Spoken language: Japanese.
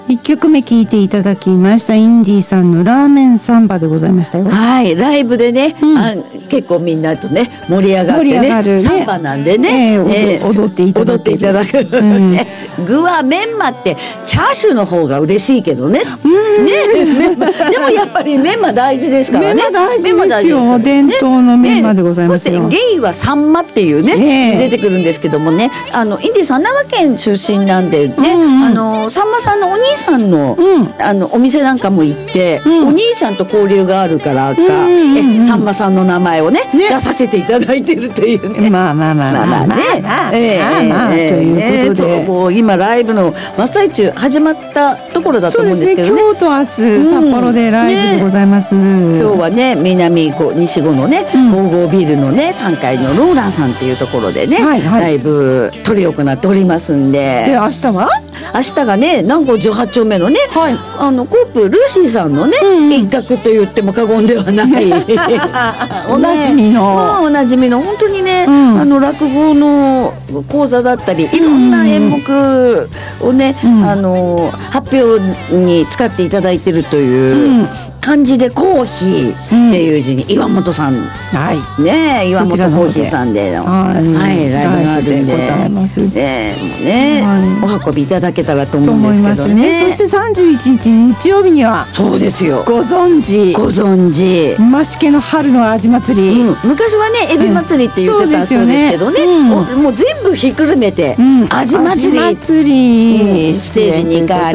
1曲目聴いていただきましたインディさんのラーメンサンバでございましたよ。 はい、ライブでね、結構みんなとね盛り上がってね、サンバなんでね、 踊っていただく、 具はメンマってチャーシューの方が嬉しいけどね、でもやっぱりメンマ大事ですからね。 メンマ大事ですよ、伝統のメンマでございますよ。 そしてゲイはサンマっていうね、出てくるんですけどもね、インディさん奈良県出身なんでね、さんまさんのお兄さんの、お店なんかも行って、お兄ちゃんと交流があるからか、さんまさんの名前をね出させていただいてるというね。 まあということで、 もう今ライブの真っ最中始まったところだと思うんですけどね。 今日と明日札幌でライブでございます。 今日はね南西郷のね55ビルのね3階のローランさんっていうところでね、ライブ執り行っておりますんで。 で明日は明日がね南郷18丁目のね、コープルーシーさんのね、一角と言っても過言ではないおなじみの、 おなじみの本当にね、落語の講座だったりいろんな演目をね、発表に使っていただいてるという漢字でコーヒーっていう字に岩本さん、岩本コーヒーさんでのライブがあるんで、お運びいただけたらと思うんですけどね。 そして31日日曜日には、 そうですよ、 ご存知増毛の春の味祭り、 昔はねエビ祭りって言ってたそうですけどね、もう全部ひっくるめて味祭りステージに行かれ